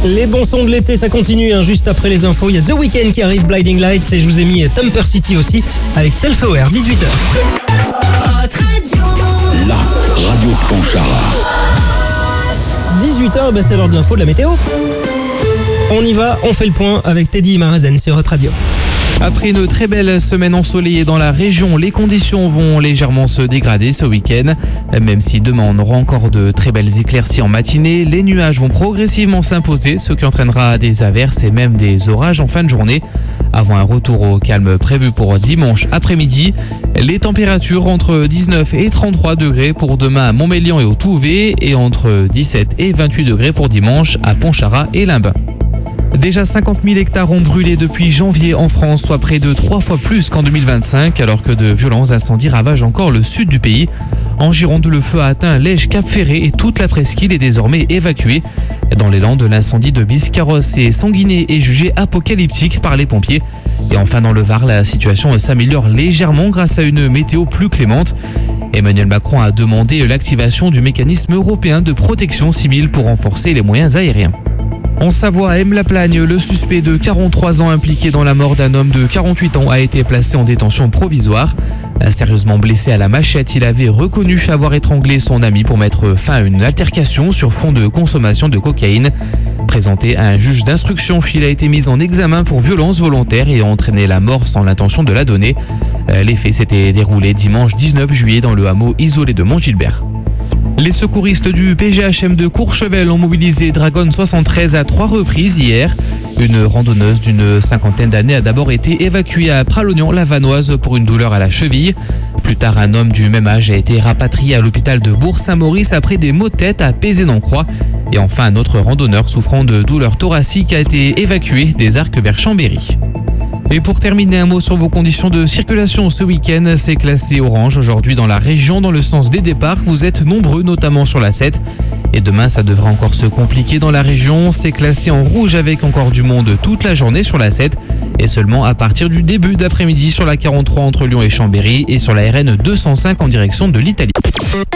Les bons sons de l'été, ça continue, juste après les infos. Il y a The Weeknd qui arrive, Blinding Lights, et je vous ai mis Thumper City aussi, avec Self-Aware, 18h. La radio de Pontcharra. 18h, c'est l'heure de l'info de la météo. On y va, on fait le point avec Teddy Marazen sur Hot Radio. Après une très belle semaine ensoleillée dans la région, les conditions vont légèrement se dégrader ce week-end. Même si demain on aura encore de très belles éclaircies en matinée, les nuages vont progressivement s'imposer, ce qui entraînera des averses et même des orages en fin de journée. Avant un retour au calme prévu pour dimanche après-midi, les températures entre 19 et 33 degrés pour demain à Montmélian et au Touvet, et entre 17 et 28 degrés pour dimanche à Pontcharra et Limbes. Déjà 50 000 hectares ont brûlé depuis janvier en France, soit près de 3 fois plus qu'en 2025, alors que de violents incendies ravagent encore le sud du pays. En Gironde, le feu a atteint Lège, Cap-Ferré et toute la presqu'île est désormais évacuée. Dans les Landes, l'incendie de Biscarrosse et Sanguinet est jugé apocalyptique par les pompiers. Et enfin dans le Var, la situation s'améliore légèrement grâce à une météo plus clémente. Emmanuel Macron a demandé l'activation du mécanisme européen de protection civile pour renforcer les moyens aériens. En Savoie, à Aime-la-Plagne, le suspect de 43 ans impliqué dans la mort d'un homme de 48 ans a été placé en détention provisoire. Sérieusement blessé à la machette, il avait reconnu avoir étranglé son ami pour mettre fin à une altercation sur fond de consommation de cocaïne. Présenté à un juge d'instruction, il a été mis en examen pour violence volontaire et a entraîné la mort sans l'intention de la donner. Les faits s'étaient déroulés dimanche 19 juillet dans le hameau isolé de Montgilbert. Les secouristes du PGHM de Courchevel ont mobilisé Dragon 73 à 3 reprises hier. Une randonneuse d'une cinquantaine d'années a d'abord été évacuée à Pralognan-la-Vanoise pour une douleur à la cheville. Plus tard, un homme du même âge a été rapatrié à l'hôpital de Bourg-Saint-Maurice après des maux de tête à Pézé-en-Croix. Et enfin, un autre randonneur souffrant de douleurs thoraciques a été évacué des Arcs vers Chambéry. Et pour terminer, un mot sur vos conditions de circulation ce week-end. C'est classé orange aujourd'hui dans la région dans le sens des départs. Vous êtes nombreux, notamment sur la 7. Et demain, ça devrait encore se compliquer dans la région. C'est classé en rouge avec encore du monde toute la journée sur la 7. Et seulement à partir du début d'après-midi sur la 43 entre Lyon et Chambéry et sur la RN 205 en direction de l'Italie.